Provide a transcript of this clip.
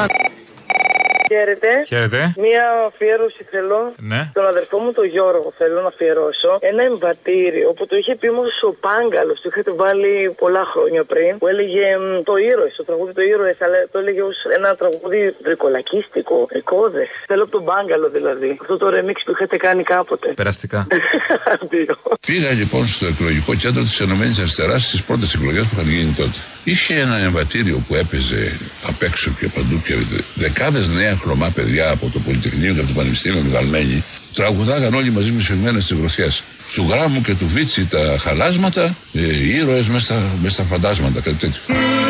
Χαίρετε. Χαίρετε. Μία αφιέρωση θέλω. Ναι. Τον αδερφό μου τον Γιώργο θέλω να αφιερώσω. Ένα εμβατήριο που το είχε πει όμως ο Πάγκαλος. Το είχατε βάλει πολλά χρόνια πριν. Που έλεγε το ήρωες. Το τραγούδι το ήρωες. Αλλά το έλεγε ως ένα τραγούδι βρικολακίστικο. Ρικόδες. Θέλω από τον Πάγκαλο δηλαδή. Αυτό το remix που είχατε κάνει κάποτε. Περαστικά. Πήγα λοιπόν στο εκλογικό κέντρο της ΕΑ στις πρώτες εκλογές που είχαν γίνει τότε. Είχε ένα εμβατήριο που έπαιζε απ' έξω και παντού και δεκάδες νέα χρωμά παιδιά από το Πολυτεχνείο και από το Πανεπιστήμιο του Γαλμένη τραγουδάγαν όλοι μαζί με σφιγμένες της γροθιάς. Του Γράμμου και του Βίτσι τα χαλάσματα, οι ήρωες μέσα στα φαντάσματα, κάτι τέτοιο.